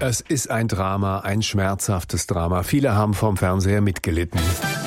Es ist ein Drama, ein schmerzhaftes Drama. Viele haben vom Fernseher mitgelitten.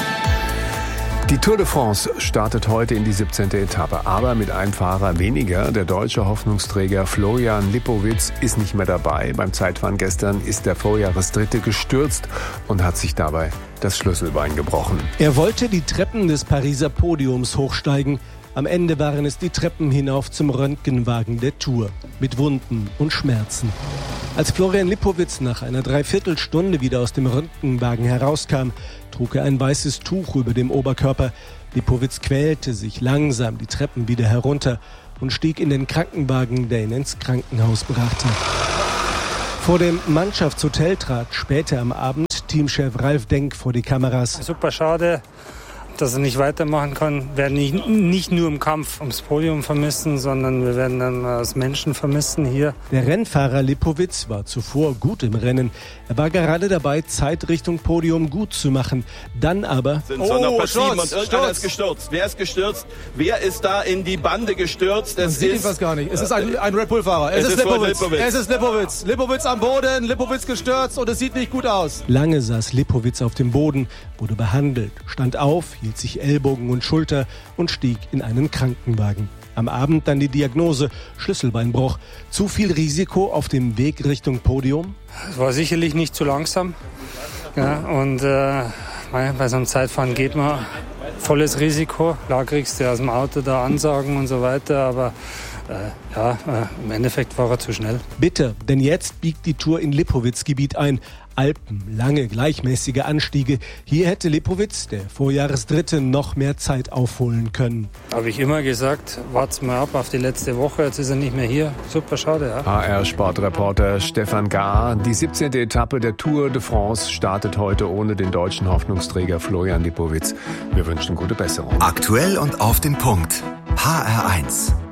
Die Tour de France startet heute in die 17. Etappe, aber mit einem Fahrer weniger. Der deutsche Hoffnungsträger Florian Lipowitz ist nicht mehr dabei. Beim Zeitfahren gestern ist der Vorjahresdritte gestürzt und hat sich dabei das Schlüsselbein gebrochen. Er wollte die Treppen des Pariser Podiums hochsteigen. Am Ende waren es die Treppen hinauf zum Röntgenwagen der Tour mit Wunden und Schmerzen. Als Florian Lipowitz nach einer Dreiviertelstunde wieder aus dem Röntgenwagen herauskam, trug er ein weißes Tuch über dem Oberkörper. Lipowitz quälte sich langsam die Treppen wieder herunter und stieg in den Krankenwagen, der ihn ins Krankenhaus brachte. Vor dem Mannschaftshotel trat später am Abend Teamchef Ralf Denk vor die Kameras. Super schade, dass er nicht weitermachen kann. Wir werden nicht nur im Kampf ums Podium vermissen, sondern wir werden dann als Menschen vermissen hier. Der Rennfahrer Lipowitz war zuvor gut im Rennen. Er war gerade dabei, Zeit Richtung Podium gut zu machen. Dann aber... Sturz! Ist gestürzt. Wer ist gestürzt? Wer ist da in die Bande gestürzt? Man sieht ihn fast gar nicht. Es ist ein Red Bull-Fahrer. Es ist Lipowitz. Es ist Lipowitz. Lipowitz am Boden, Lipowitz gestürzt und es sieht nicht gut aus. Lange saß Lipowitz auf dem Boden, wurde behandelt, stand auf, hielt sich Ellbogen und Schulter und stieg in einen Krankenwagen. Am Abend dann die Diagnose, Schlüsselbeinbruch. Zu viel Risiko auf dem Weg Richtung Podium? Es war sicherlich nicht zu langsam. Ja, und bei so einem Zeitfahren geht man volles Risiko. Klar kriegst du aus dem Auto da Ansagen und so weiter, aber im Endeffekt war er zu schnell. Bitter, denn jetzt biegt die Tour in Lipowitz-Gebiet ein. Alpen, lange, gleichmäßige Anstiege. Hier hätte Lipowitz, der Vorjahresdritte, noch mehr Zeit aufholen können. Habe ich immer gesagt, wart's mal ab auf die letzte Woche, jetzt ist er nicht mehr hier. Super schade, ja. HR-Sportreporter Stefan Gahr. Die 17. Etappe der Tour de France startet heute ohne den deutschen Hoffnungsträger Florian Lipowitz. Wir wünschen gute Besserung. Aktuell und auf den Punkt. HR1.